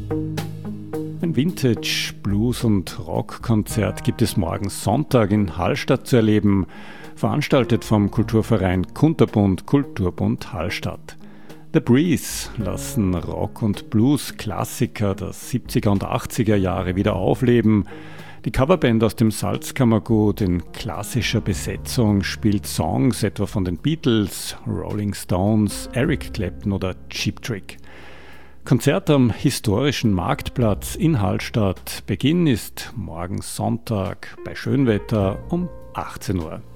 Ein Vintage-, Blues- und Rockkonzert gibt es morgen Sonntag in Hallstatt zu erleben, veranstaltet vom Kulturverein Kunterbund Kulturbund Hallstatt. The Breeze lassen Rock- und Blues-Klassiker der 70er und 80er Jahre wieder aufleben. Die Coverband aus dem Salzkammergut in klassischer Besetzung spielt Songs etwa von den Beatles, Rolling Stones, Eric Clapton oder Cheap Trick. Konzert am historischen Marktplatz in Hallstatt. Beginn ist morgen Sonntag bei Schönwetter um 18 Uhr.